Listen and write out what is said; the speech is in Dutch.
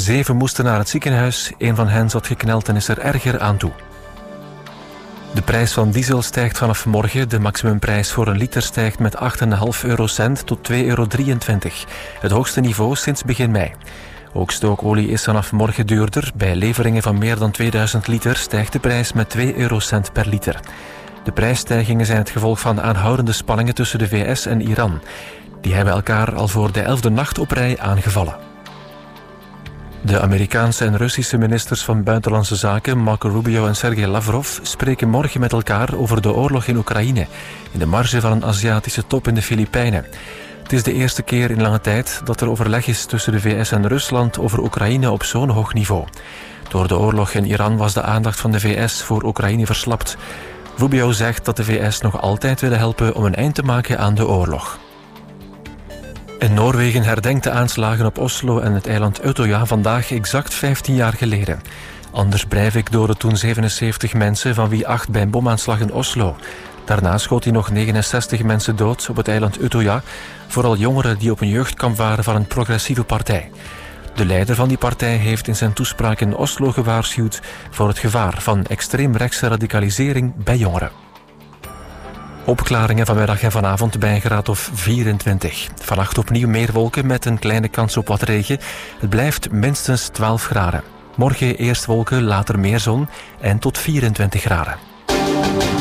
7 moesten naar het ziekenhuis. 1 van hen zat gekneld en is er erger aan toe. De prijs van diesel stijgt vanaf morgen. De maximumprijs voor een liter stijgt met 8,5 eurocent tot 2,23 euro. Het hoogste niveau sinds begin mei. Ook stookolie is vanaf morgen duurder. Bij leveringen van meer dan 2000 liter stijgt de prijs met 2 eurocent per liter. De prijsstijgingen zijn het gevolg van aanhoudende spanningen tussen de VS en Iran. Die hebben elkaar al voor de 11e nacht op rij aangevallen. De Amerikaanse en Russische ministers van Buitenlandse Zaken, Marco Rubio en Sergei Lavrov, spreken morgen met elkaar over de oorlog in Oekraïne, in de marge van een Aziatische top in de Filipijnen. Het is de eerste keer in lange tijd dat er overleg is tussen de VS en Rusland over Oekraïne op zo'n hoog niveau. Door de oorlog in Iran was de aandacht van de VS voor Oekraïne verslapt. Rubio zegt dat de VS nog altijd willen helpen om een eind te maken aan de oorlog. In Noorwegen herdenkt de aanslagen op Oslo en het eiland Utøya vandaag exact 15 jaar geleden. Anders Breivik doodde toen 77 mensen, van wie 8 bij een bomaanslag in Oslo. Daarna schoot hij nog 69 mensen dood op het eiland Utøya, vooral jongeren die op een jeugdkamp waren van een progressieve partij. De leider van die partij heeft in zijn toespraak in Oslo gewaarschuwd voor het gevaar van extreemrechtse radicalisering bij jongeren. Opklaringen vanmiddag en vanavond bij een graad of 24. Vannacht opnieuw meer wolken met een kleine kans op wat regen. Het blijft minstens 12 graden. Morgen eerst wolken, later meer zon en tot 24 graden.